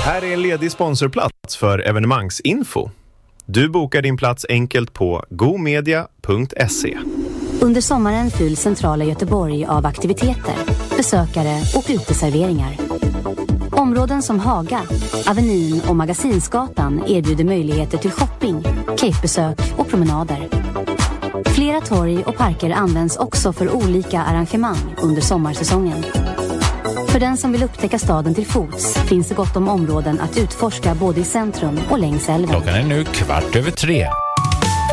Här är en ledig sponsorplats för evenemangsinfo. Du bokar din plats enkelt på gomedia.se. Under sommaren fylls centrala Göteborg av aktiviteter, besökare och uteserveringar. Områden som Haga, Avenyn och Magasinsgatan erbjuder möjligheter till shopping, cafebesök och promenader. Flera torg och parker används också för olika arrangemang under sommarsäsongen. För den som vill upptäcka staden till fots finns det gott om områden att utforska både i centrum och längs älven. Klockan är nu 14:15.